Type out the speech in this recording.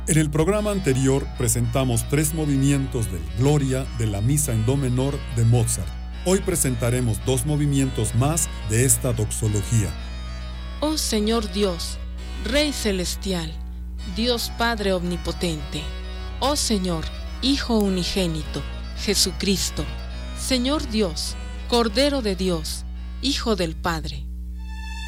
En el programa anterior presentamos 3 movimientos del Gloria de la Misa en Do menor de Mozart. Hoy presentaremos 2 movimientos más de esta doxología. Oh Señor Dios, Rey celestial, Dios Padre omnipotente, oh Señor, Hijo unigénito, Jesucristo, Señor Dios, Cordero de Dios, Hijo del Padre,